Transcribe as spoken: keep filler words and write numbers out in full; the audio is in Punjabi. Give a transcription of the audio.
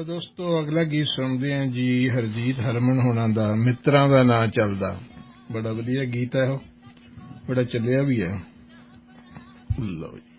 ਲਓ ਦੋਸਤੋ ਅਗਲਾ ਗੀਤ ਸੁਣਦੇ ਹਾਂ ਜੀ ਹਰਜੀਤ ਹਰਮਨ ਹੋਣਾ ਦਾ ਮਿੱਤਰਾਂ ਦਾ ਨਾਂ ਚੱਲਦਾ ਬੜਾ ਵਧੀਆ ਗੀਤ ਹੈ ਉਹ ਬੜਾ ਚੱਲਿਆ ਵੀ ਹੈ ਲਓ ਜੀ